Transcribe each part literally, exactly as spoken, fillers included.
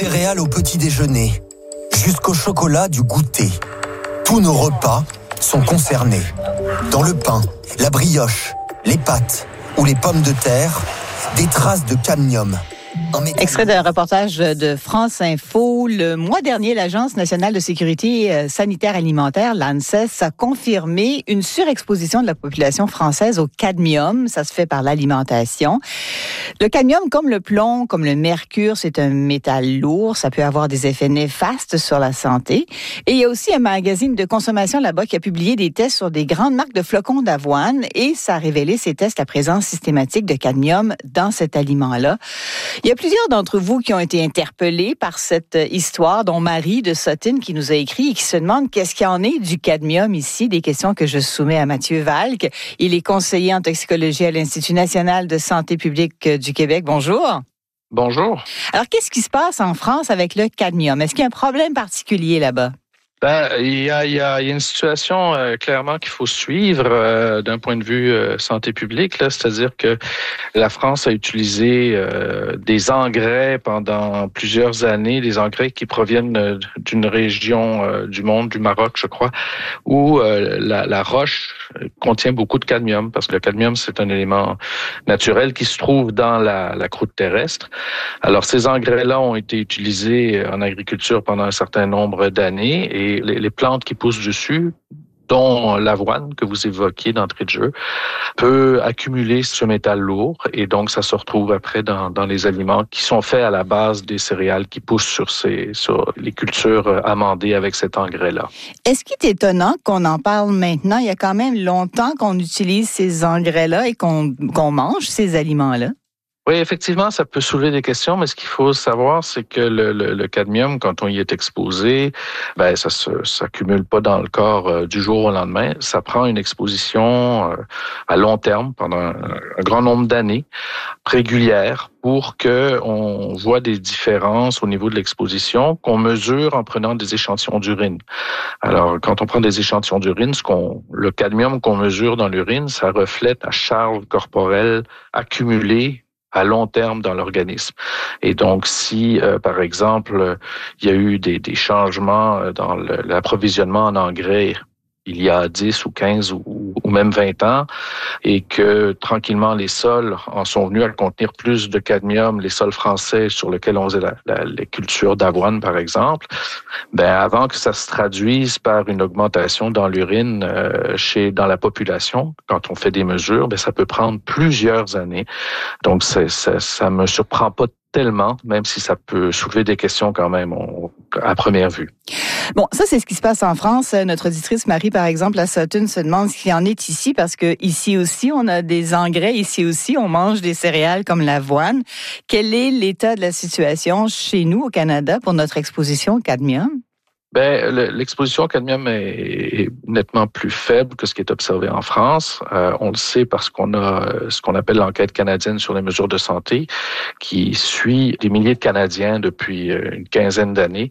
céréales au petit déjeuner, jusqu'au chocolat du goûter. Tous nos repas sont concernés. Dans le pain, la brioche, les pâtes ou les pommes de terre, des traces de cadmium. Extrait d'un reportage de France Info. Le mois dernier, l'Agence nationale de sécurité sanitaire alimentaire, l'ANSES, a confirmé une surexposition de la population française au cadmium. Ça se fait par l'alimentation. Le cadmium, comme le plomb, comme le mercure, c'est un métal lourd. Ça peut avoir des effets néfastes sur la santé. Et il y a aussi un magazine de consommation là-bas qui a publié des tests sur des grandes marques de flocons d'avoine et ça a révélé, ces tests, la présence systématique de cadmium dans cet aliment-là. Il y a plusieurs d'entre vous qui ont été interpellés par cette histoire, dont Marie de Sottine qui nous a écrit et qui se demande qu'est-ce qu'il y en est du cadmium ici. Des questions que je soumets à Mathieu Valque. Il est conseiller en toxicologie à l'Institut national de santé publique du Québec. Bonjour. Bonjour. Alors, qu'est-ce qui se passe en France avec le cadmium? Est-ce qu'il y a un problème particulier là-bas? Ben, il y a, il y a, il y a une situation euh, clairement qu'il faut suivre euh, d'un point de vue euh, santé publique, là, c'est-à-dire que la France a utilisé euh, des engrais pendant plusieurs années, des engrais qui proviennent euh, d'une région euh, du monde, du Maroc, je crois, où euh, la, la roche contient beaucoup de cadmium, parce que le cadmium, c'est un élément naturel qui se trouve dans la, la croûte terrestre. Alors, ces engrais-là ont été utilisés en agriculture pendant un certain nombre d'années et Les, les plantes qui poussent dessus, dont l'avoine que vous évoquiez d'entrée de jeu, peut accumuler ce métal lourd et donc ça se retrouve après dans, dans les aliments qui sont faits à la base des céréales qui poussent sur, ces, sur les cultures amendées avec cet engrais-là. Est-ce qu'il est étonnant qu'on en parle maintenant? Il y a quand même longtemps qu'on utilise ces engrais-là et qu'on, qu'on mange ces aliments-là. Oui, effectivement, ça peut soulever des questions, mais ce qu'il faut savoir, c'est que le, le, le cadmium, quand on y est exposé, ben ça se s'accumule pas dans le corps euh, du jour au lendemain. Ça prend une exposition euh, à long terme, pendant un, un grand nombre d'années, régulière, pour que on voit des différences au niveau de l'exposition qu'on mesure en prenant des échantillons d'urine. Alors, quand on prend des échantillons d'urine, ce qu'on, le cadmium qu'on mesure dans l'urine, ça reflète la charge corporelle accumulée à long terme dans l'organisme. Et donc, si, euh, par exemple, il y a eu des, des changements dans le, l'approvisionnement en engrais il y a dix ou quinze ou, ou même vingt ans, et que tranquillement les sols en sont venus à contenir plus de cadmium, les sols français sur lesquels on faisait la, la, les cultures d'avoine, par exemple, ben avant que ça se traduise par une augmentation dans l'urine euh, chez dans la population, quand on fait des mesures, ben ça peut prendre plusieurs années. Donc c'est, ça, ça me surprend pas tellement, même si ça peut soulever des questions quand même on, à première vue. Bon, ça, c'est ce qui se passe en France. Notre auditrice Marie, par exemple, à Sutton, se demande ce qu'il y en est ici, parce que ici aussi, on a des engrais. Ici aussi, on mange des céréales comme l'avoine. Quel est l'état de la situation chez nous, au Canada, pour notre exposition au cadmium? Ben, l'exposition au cadmium est nettement plus faible que ce qui est observé en France. Euh, on le sait parce qu'on a ce qu'on appelle l'enquête canadienne sur les mesures de santé, qui suit des milliers de Canadiens depuis une quinzaine d'années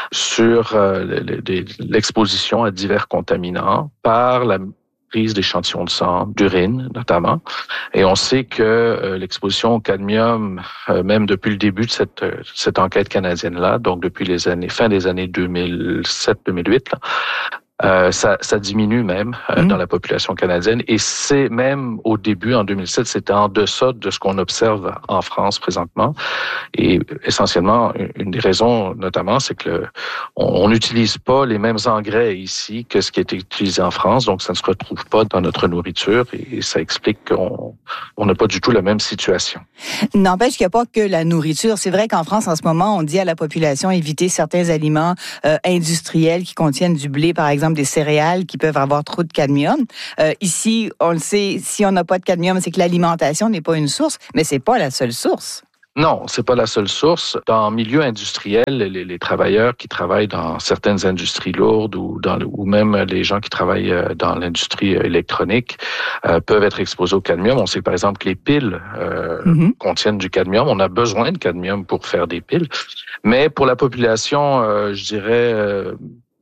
sur euh, l'exposition à divers contaminants par la prise d'échantillons de sang, d'urine notamment. Et on sait que euh, l'exposition au cadmium, euh, même depuis le début de cette, euh, cette enquête canadienne-là, donc depuis les années, fin des années deux mille sept deux mille huit, là, Euh, ça, ça diminue même euh, mmh. dans la population canadienne et c'est même au début, en deux mille sept, c'était en deçà de ce qu'on observe en France présentement. Et essentiellement, une des raisons notamment, c'est que le, on n'utilise pas les mêmes engrais ici que ce qui a été utilisé en France, donc ça ne se retrouve pas dans notre nourriture et ça explique qu'on on n'a pas du tout la même situation. N'empêche qu'il n'y a pas que la nourriture. C'est vrai qu'en France, en ce moment, on dit à la population éviter certains aliments euh, industriels qui contiennent du blé, par exemple, des céréales qui peuvent avoir trop de cadmium. Euh, ici, on le sait, si on n'a pas de cadmium, c'est que l'alimentation n'est pas une source, mais c'est pas la seule source. Non, c'est pas la seule source. Dans le milieu industriel, les, les travailleurs qui travaillent dans certaines industries lourdes ou dans le, ou même les gens qui travaillent dans l'industrie électronique euh, peuvent être exposés au cadmium. On sait par exemple que les piles euh, mm-hmm. contiennent du cadmium. On a besoin de cadmium pour faire des piles. Mais pour la population, euh, je dirais euh,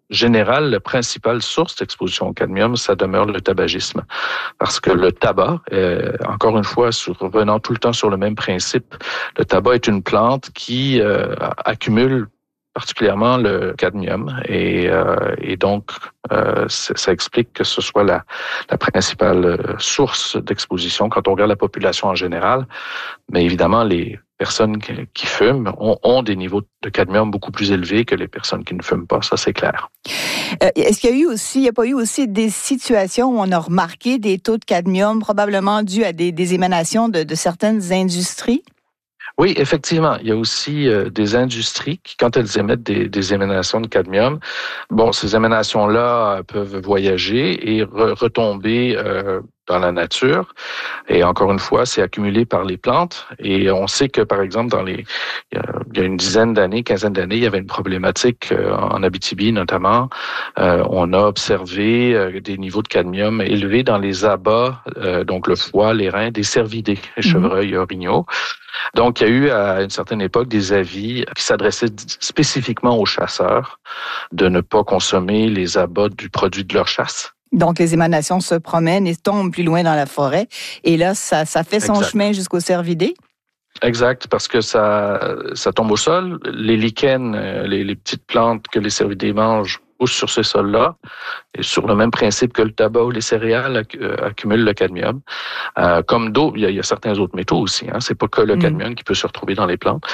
général, la principale source d'exposition au cadmium, ça demeure le tabagisme. Parce que le tabac, euh, encore une fois, sur, revenant tout le temps sur le même principe, le tabac est une plante qui euh, accumule particulièrement le cadmium et, euh, et donc euh, ça explique que ce soit la, la principale source d'exposition quand on regarde la population en général. Mais évidemment, les personnes qui fument ont, ont des niveaux de cadmium beaucoup plus élevés que les personnes qui ne fument pas, ça c'est clair. Euh, est-ce qu'il y a eu aussi, il n'y a pas eu aussi des situations où on a remarqué des taux de cadmium probablement dus à des, des émanations de, de certaines industries? Oui, effectivement. Il y a aussi euh, des industries qui, quand elles émettent des, des émanations de cadmium, bon, ces émanations-là euh, peuvent voyager et re- retomber euh, dans la nature. Et encore une fois, c'est accumulé par les plantes. Et on sait que, par exemple, dans les, il y a, il y a une dizaine d'années, quinzaine d'années, il y avait une problématique euh, en Abitibi notamment. Euh, on a observé euh, des niveaux de cadmium élevés dans les abats, euh, donc le foie, les reins, des cervidés, les chevreuils orignaux. Donc, il y a eu à une certaine époque des avis qui s'adressaient spécifiquement aux chasseurs de ne pas consommer les abats du produit de leur chasse. Donc, les émanations se promènent et tombent plus loin dans la forêt. Et là, ça, ça fait son Exact. chemin jusqu'aux cervidés? Exact, parce que ça, ça tombe au sol. Les lichens, les, les petites plantes que les cervidés mangent, poussent sur ces sols-là. Et sur le même principe que le tabac ou les céréales accumulent le cadmium. Euh, comme d'autres, il y, a, il y a certains autres métaux aussi. Hein. C'est pas que le cadmium mmh. qui peut se retrouver dans les plantes.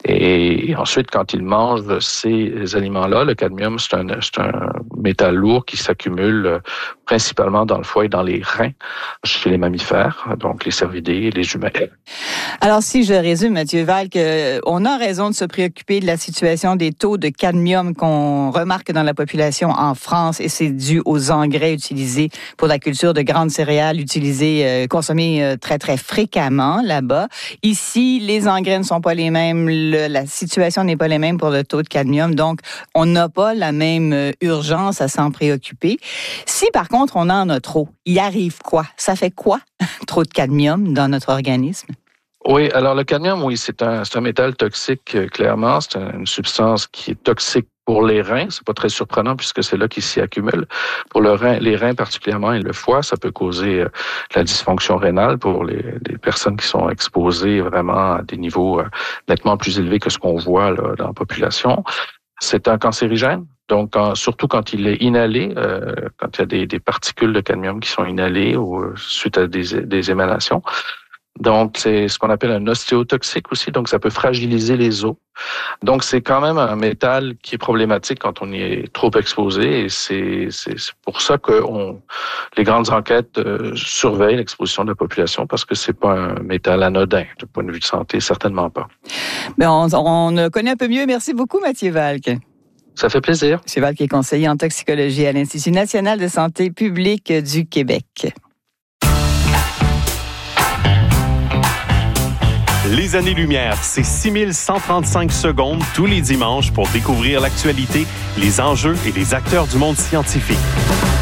Et, et ensuite, quand ils mangent ces aliments-là, le cadmium, c'est un, c'est un métal lourd qui s'accumule principalement dans le foie et dans les reins chez les mammifères, donc les cervidés et les humains. Alors, si je résume, Mathieu Valque, on a raison de se préoccuper de la situation des taux de cadmium qu'on remarque dans la population en France, et c'est dû aux engrais utilisés pour la culture de grandes céréales, utilisés, euh, consommés euh, très, très fréquemment là-bas. Ici, les engrais ne sont pas les mêmes, le, la situation n'est pas la même pour le taux de cadmium, donc on n'a pas la même euh, urgence à s'en préoccuper. Si, par contre, on en a trop, il arrive quoi? Ça fait quoi, trop de cadmium dans notre organisme? Oui, alors le cadmium, oui, c'est un, c'est un métal toxique, euh, clairement. C'est une substance qui est toxique pour les reins. C'est pas très surprenant puisque c'est là qu'il s'y accumule. Pour le rein, les reins particulièrement et le foie, ça peut causer euh, la dysfonction rénale pour les, les personnes qui sont exposées vraiment à des niveaux euh, nettement plus élevés que ce qu'on voit là, dans la population. C'est un cancérigène. Donc, quand, surtout quand il est inhalé, euh, quand il y a des, des particules de cadmium qui sont inhalées ou suite à des, des émanations. Donc, c'est ce qu'on appelle un ostéotoxique aussi, donc ça peut fragiliser les os. Donc, c'est quand même un métal qui est problématique quand on y est trop exposé, et c'est, c'est, c'est pour ça que on, les grandes enquêtes euh, surveillent l'exposition de la population, parce que c'est pas un métal anodin, du point de vue de santé, certainement pas. Mais on, on connaît un peu mieux. Merci beaucoup, Mathieu Valque. Ça fait plaisir. Mathieu Valque est conseiller en toxicologie à l'Institut national de santé publique du Québec. Les années-lumière, c'est six mille cent trente-cinq secondes tous les dimanches pour découvrir l'actualité, les enjeux et les acteurs du monde scientifique.